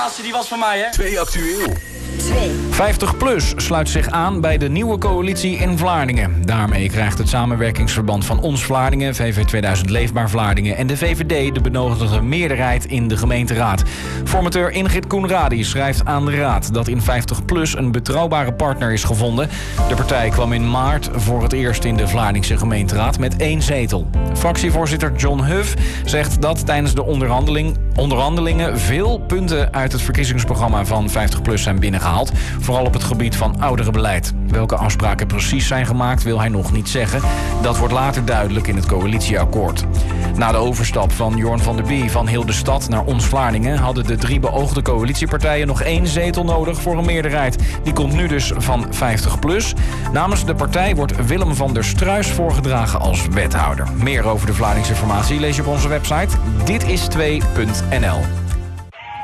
laatste die was van mij, hè? 2 actueel. 50PLUS sluit zich aan bij de nieuwe coalitie in Vlaardingen. Daarmee krijgt het samenwerkingsverband van Ons Vlaardingen, VV 2000 Leefbaar Vlaardingen en de VVD de benodigde meerderheid in de gemeenteraad. Formateur Ingrid Koenradi schrijft aan de raad dat in 50PLUS een betrouwbare partner is gevonden. De partij kwam in maart voor het eerst in de Vlaardingse gemeenteraad met 1 zetel. Fractievoorzitter John Huff zegt dat tijdens de onderhandelingen veel punten uit het verkiezingsprogramma van 50PLUS zijn binnengehaald. Vooral op het gebied van ouderenbeleid. Welke afspraken precies zijn gemaakt wil hij nog niet zeggen. Dat wordt later duidelijk in het coalitieakkoord. Na de overstap van Jorn van der Bie van heel de stad naar Ons Vlaardingen hadden de 3 beoogde coalitiepartijen nog 1 zetel nodig voor een meerderheid. Die komt nu dus van 50PLUS. Namens de partij wordt Willem van der Struijs voorgedragen als wethouder. Meer over de Vlaardingse formatie lees je op onze website ditis2.nl.